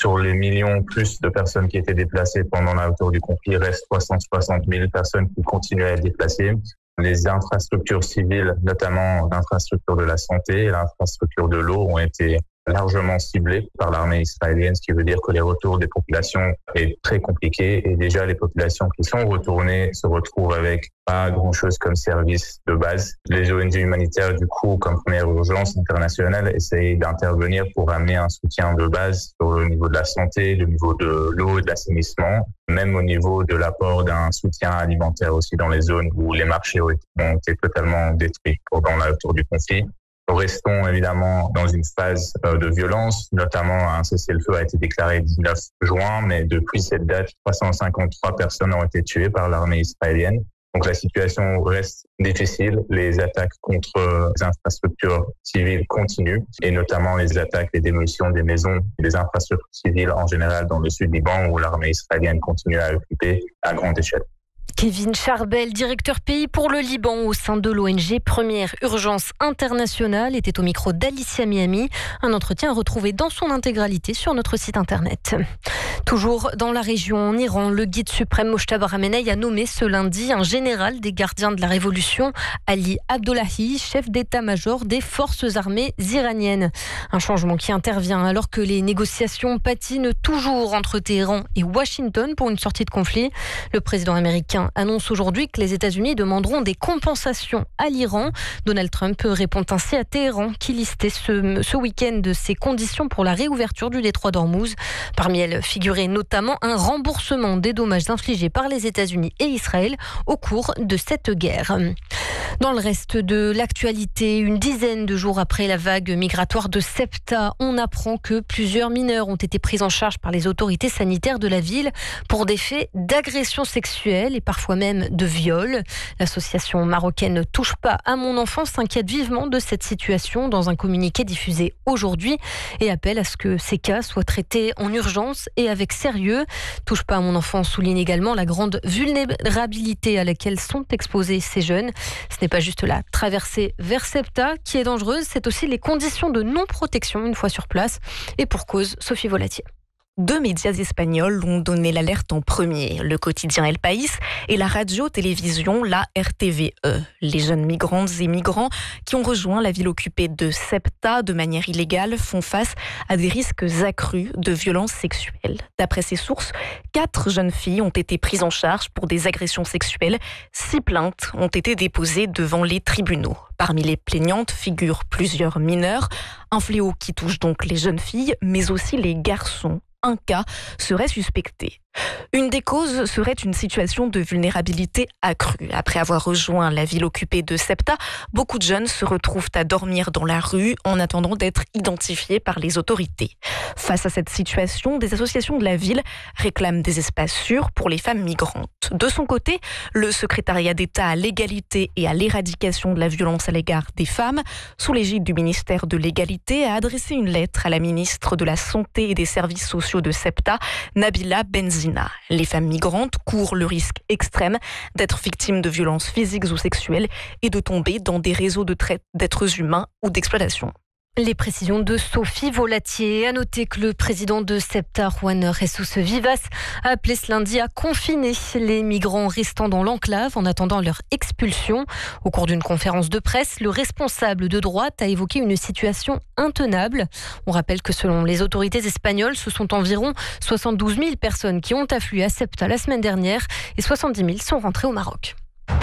Sur les millions plus de personnes qui étaient déplacées pendant la hauteur du conflit, il reste 360 000 personnes qui continuent à être déplacées. Les infrastructures civiles, notamment l'infrastructure de la santé et l'infrastructure de l'eau, ont été largement ciblées par l'armée israélienne, ce qui veut dire que les retours des populations est très compliqué. Et déjà, les populations qui sont retournées se retrouvent avec pas grand-chose comme service de base. Les ONG humanitaires, du coup, comme première urgence internationale, essayent d'intervenir pour amener un soutien de base sur le niveau de la santé, le niveau de l'eau et de l'assainissement, même au niveau de l'apport d'un soutien alimentaire aussi dans les zones où les marchés ont été totalement détruits pendant la retour du conflit. Nous restons évidemment dans une phase de violence, notamment un cessez-le-feu a été déclaré le 19 juin, mais depuis cette date, 353 personnes ont été tuées par l'armée israélienne. Donc la situation reste difficile, les attaques contre les infrastructures civiles continuent, et notamment les attaques, les démolitions des maisons et des infrastructures civiles en général dans le sud Liban, où l'armée israélienne continue à occuper à grande échelle. Kevin Charbel, directeur pays pour le Liban au sein de l'ONG Première Urgence Internationale, était au micro d'Alicia Miami. Un entretien à retrouver dans son intégralité sur notre site internet. Toujours dans la région, en Iran, le guide suprême Mojtaba Khamenei a nommé ce lundi un général des gardiens de la révolution, Ali Abdollahi, chef d'état-major des forces armées iraniennes. Un changement qui intervient alors que les négociations patinent toujours entre Téhéran et Washington pour une sortie de conflit. Le président américain annonce aujourd'hui que les États-Unis demanderont des compensations à l'Iran. Donald Trump répond ainsi à Téhéran qui listait ce week-end ses conditions pour la réouverture du détroit d'Ormuz. Parmi elles figurait notamment un remboursement des dommages infligés par les États-Unis et Israël au cours de cette guerre. Dans le reste de l'actualité, une dizaine de jours après la vague migratoire de Ceuta, on apprend que plusieurs mineurs ont été pris en charge par les autorités sanitaires de la ville pour des faits d'agression sexuelle et parfois même de viol. L'association marocaine Touche pas à mon enfant s'inquiète vivement de cette situation dans un communiqué diffusé aujourd'hui et appelle à ce que ces cas soient traités en urgence et avec sérieux. Touche pas à mon enfant souligne également la grande vulnérabilité à laquelle sont exposés ces jeunes. Ce n'est pas juste la traversée vers Ceuta qui est dangereuse, c'est aussi les conditions de non-protection une fois sur place. Et pour cause, Sophie Volatier. 2 médias espagnols ont donné l'alerte en premier, le quotidien El País et la radio-télévision, la RTVE. Les jeunes migrantes et migrants qui ont rejoint la ville occupée de Ceuta de manière illégale font face à des risques accrus de violences sexuelles. D'après ces sources, 4 jeunes filles ont été prises en charge pour des agressions sexuelles. 6 plaintes ont été déposées devant les tribunaux. Parmi les plaignantes figurent plusieurs mineurs, un fléau qui touche donc les jeunes filles, mais aussi les garçons. Un cas serait suspecté. Une des causes serait une situation de vulnérabilité accrue. Après avoir rejoint la ville occupée de Ceuta, beaucoup de jeunes se retrouvent à dormir dans la rue en attendant d'être identifiés par les autorités. Face à cette situation, des associations de la ville réclament des espaces sûrs pour les femmes migrantes. De son côté, le secrétariat d'État à l'égalité et à l'éradication de la violence à l'égard des femmes, sous l'égide du ministère de l'Égalité, a adressé une lettre à la ministre de la Santé et des Services sociaux de Ceuta, Nabila Benzina. Les femmes migrantes courent le risque extrême d'être victimes de violences physiques ou sexuelles et de tomber dans des réseaux de traite d'êtres humains ou d'exploitation. Les précisions de Sophie Volatier. À noter que le président de Ceuta, Juan Jesus Vivas, a appelé ce lundi à confiner les migrants restant dans l'enclave en attendant leur expulsion. Au cours d'une conférence de presse, le responsable de droite a évoqué une situation intenable. On rappelle que selon les autorités espagnoles, ce sont environ 72 000 personnes qui ont afflué à Ceuta la semaine dernière et 70 000 sont rentrées au Maroc.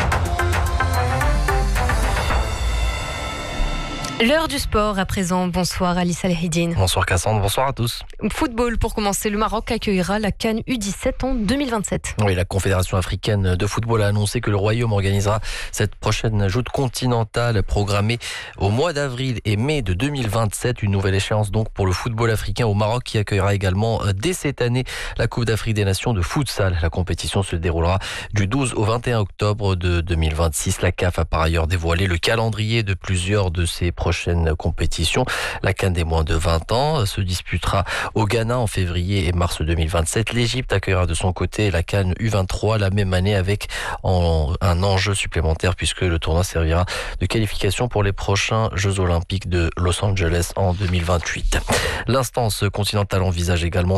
L'heure du sport à présent. Bonsoir Alice Alhidine. Bonsoir Cassandre, bonsoir à tous. Football pour commencer, le Maroc accueillera la CAN U17 en 2027. Oui, la Confédération africaine de football a annoncé que le Royaume organisera cette prochaine joute continentale programmée au mois d'avril et mai de 2027. Une nouvelle échéance donc pour le football africain au Maroc qui accueillera également dès cette année la Coupe d'Afrique des Nations de futsal. La compétition se déroulera du 12 au 21 octobre de 2026. La CAF a par ailleurs dévoilé le calendrier de plusieurs de ces prochaines compétitions. La CAN des moins de 20 ans se disputera au Ghana en février et mars 2027. L'Égypte accueillera de son côté la CAN U23 la même année avec un enjeu supplémentaire puisque le tournoi servira de qualification pour les prochains Jeux Olympiques de Los Angeles en 2028. L'instance continentale envisage également